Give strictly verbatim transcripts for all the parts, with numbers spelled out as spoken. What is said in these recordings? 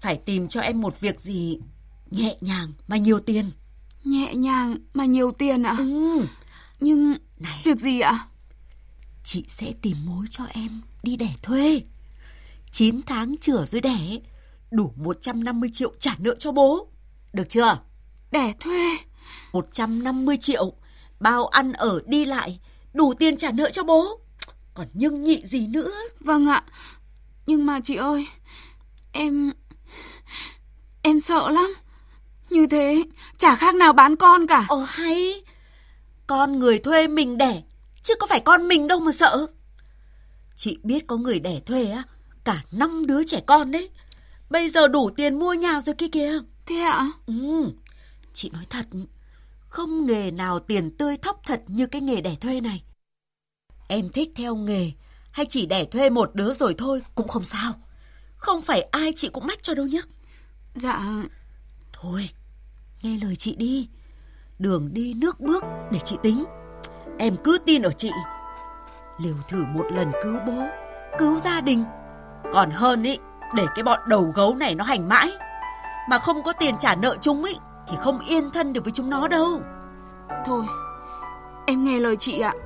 phải tìm cho em một việc gì nhẹ nhàng mà nhiều tiền. Nhẹ nhàng mà nhiều tiền ạ? Ừ. Nhưng này, việc gì ạ? Chị sẽ tìm mối cho em đi đẻ thuê. chín tháng chửa rồi đẻ, đủ một trăm năm mươi triệu trả nợ cho bố. Được chưa? Đẻ thuê một trăm năm mươi triệu, bao ăn ở đi lại, đủ tiền trả nợ cho bố. Còn nhưng nhị gì nữa. Vâng ạ. Nhưng mà chị ơi, Em... Em sợ lắm. Như thế chả khác nào bán con cả. Ồ hay, con người thuê mình đẻ, chứ có phải con mình đâu mà sợ. Chị biết có người đẻ thuê á, cả năm đứa trẻ con đấy. Bây giờ đủ tiền mua nhà rồi kia kìa. Thế ạ? Ừ, chị nói thật, không nghề nào tiền tươi thóc thật như cái nghề đẻ thuê này. Em thích theo nghề hay chỉ đẻ thuê một đứa rồi thôi cũng không sao. Không phải ai chị cũng mách cho đâu nhé. Dạ. Thôi, nghe lời chị đi. Đường đi nước bước để chị tính. Em cứ tin ở chị. Liều thử một lần cứu bố, cứu gia đình, còn hơn ý để cái bọn đầu gấu này nó hành mãi. Mà không có tiền trả nợ chúng ý thì không yên thân được với chúng nó đâu. Thôi, em nghe lời chị ạ.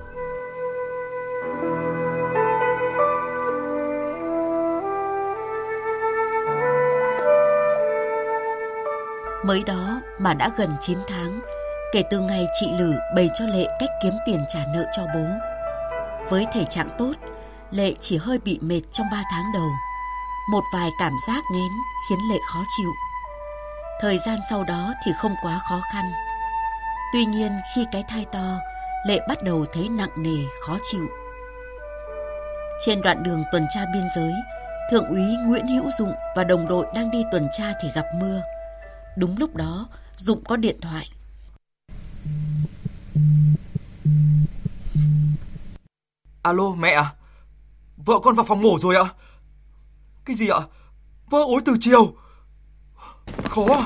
Mới đó mà đã gần chín tháng kể từ ngày chị Lử bày cho Lệ cách kiếm tiền trả nợ cho bố. Với thể trạng tốt, Lệ chỉ hơi bị mệt trong ba tháng đầu. Một vài cảm giác nghén khiến Lệ khó chịu. Thời gian sau đó thì không quá khó khăn. Tuy nhiên khi cái thai to, Lệ bắt đầu thấy nặng nề, khó chịu. Trên đoạn đường tuần tra biên giới, Thượng úy Nguyễn Hữu Dụng và đồng đội đang đi tuần tra thì gặp mưa. Đúng lúc đó, Dụng có điện thoại. Alo, mẹ à? Vợ con vào phòng mổ rồi ạ. Cái gì ạ? Vỡ ối từ chiều. Khó à?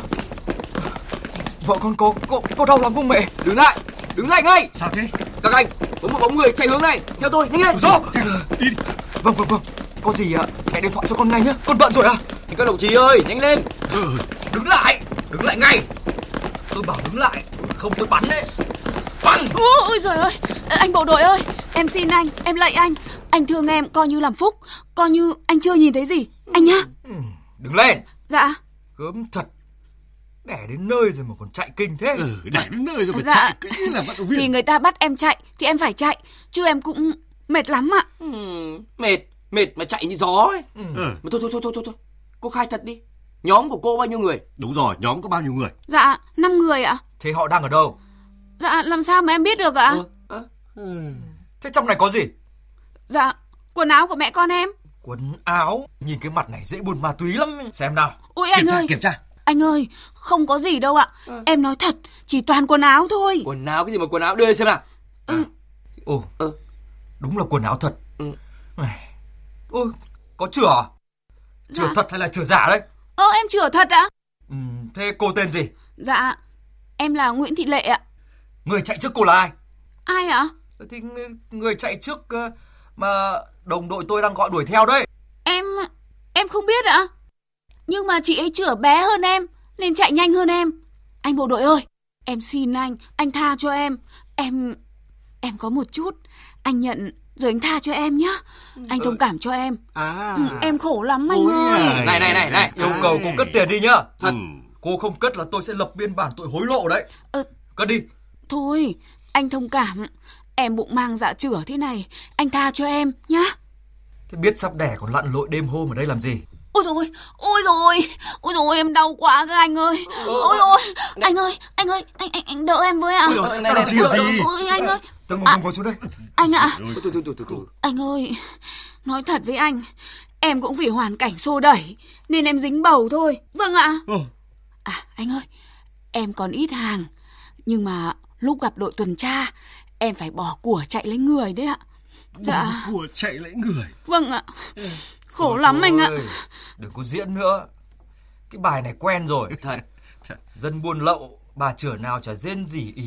Vợ con có, có, có đau lắm không mẹ? Đứng lại, đứng lại ngay. Sao thế? Các anh, có một bóng người chạy hướng này. Theo tôi, nhanh lên. Rõ. Đi, đi. Vâng, vâng, vâng. Có gì ạ? Mẹ điện thoại cho con ngay nhé. Con bận rồi à? Các đồng chí ơi, nhanh lên. Ừ, đứng lại. Đứng lại ngay. Tôi bảo đứng lại. Không tôi bắn đấy. Bắn. Ôi giời ơi, anh bộ đội ơi, em xin anh, em lạy anh. Anh thương em coi như làm phúc, coi như anh chưa nhìn thấy gì. Anh nhá. Ừ, đứng lên. Dạ. Gớm thật. Đẻ đến nơi rồi mà còn chạy kinh thế. Ừ, đẻ đến nơi rồi mà dạ. chạy kinh là vận động viên. Thì người ta bắt em chạy thì em phải chạy, chứ em cũng mệt lắm ạ. Ừ, mệt, mệt mà chạy như gió ấy. Ừ. Ừ. Mà thôi thôi thôi thôi thôi thôi. Cô khai thật đi. Nhóm của cô bao nhiêu người? Đúng rồi, nhóm có bao nhiêu người? Dạ, năm người ạ. Thế họ đang ở đâu? Dạ, làm sao mà em biết được ạ? Ừ. À. Ừ. Thế trong này có gì? Dạ, quần áo của mẹ con em. Quần áo? Nhìn cái mặt này dễ buôn ma túy lắm. Xem nào. Ôi anh kiểm tra, ơi, kiểm tra. Anh ơi, không có gì đâu ạ. À. Em nói thật, chỉ toàn quần áo thôi. Quần áo cái gì mà quần áo, đưa xem nào. Ừ. Ồ, ừ. Đúng là quần áo thật. Ừ. Ôi, có chửa à? Chửa Dạ. thật hay là chửa giả đấy? Ơ, em chửa thật ạ. Ừ, thế cô tên gì? Dạ, em là Nguyễn Thị Lệ ạ. Người chạy trước cô là ai? Ai ạ? Thì người chạy trước mà đồng đội tôi đang gọi đuổi theo đấy. Em, em không biết ạ. Nhưng mà chị ấy chửa bé hơn em, nên chạy nhanh hơn em. Anh bộ đội ơi, em xin anh, anh tha cho em. Em, em có một chút, anh nhận rồi anh tha cho em nhá. Anh thông cảm cho em. À. Ừ, em khổ lắm anh Ôi ơi. giời. Này này này này, yêu cầu cô cất tiền đi nhá. Thật. Ừ. Cô không cất là tôi sẽ lập biên bản tội hối lộ đấy. Ờ, Cất đi. Thôi, anh thông cảm. Em bụng mang dạ chửa thế này, anh tha cho em nhá. Thế biết sắp đẻ còn lặn lội đêm hôm ở đây làm gì? Ôi rồi, ôi rồi, ôi rồi em đau quá các anh ơi. Ôi rồi, anh ơi, anh ơi, anh anh anh đỡ em với ạ. Ôi này, này, này, gì? Ôi anh ơi. Tôi ngồi, À, ngồi xuống đây. Anh ạ. Thôi thôi thôi thôi. Anh ơi, nói thật với anh, em cũng vì hoàn cảnh xô đẩy nên em dính bầu thôi. Vâng ạ. Ừ. À anh ơi, em còn ít hàng, nhưng mà lúc gặp đội tuần tra, em phải bỏ của chạy lấy người đấy ạ. Dạ. Bỏ của chạy lấy người. Vâng ạ. Khổ Ôi lắm anh ạ. ơi, đừng có diễn nữa. Cái bài này quen rồi. Thật. Dân buôn lậu, bà chửa nào chả rên rỉ ỉ